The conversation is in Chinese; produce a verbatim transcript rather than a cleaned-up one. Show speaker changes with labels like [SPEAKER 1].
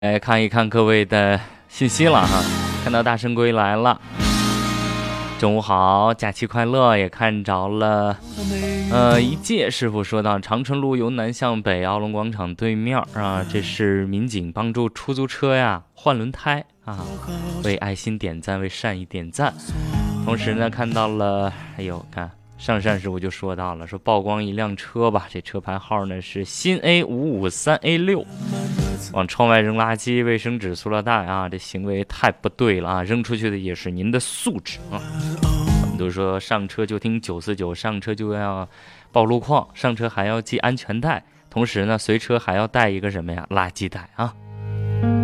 [SPEAKER 1] 来看一看各位的信息了哈，看到大圣归来了，中午好，假期快乐，也看着了。呃，一介师傅说到，长春路由南向北，奥龙广场对面啊，这是民警帮助出租车呀换轮胎啊，为爱心点赞，为善意点赞。同时呢，看到了，哎呦，看。上善师傅就说到了，说曝光一辆车吧，这车牌号呢是新 A 五五三 A 六，往窗外扔垃圾、卫生纸、塑料袋啊，这行为太不对了啊！扔出去的也是您的素质啊！我们都说上车就听九四九，上车就要报路况，上车还要系安全带，同时呢，随车还要带一个什么呀？垃圾袋啊！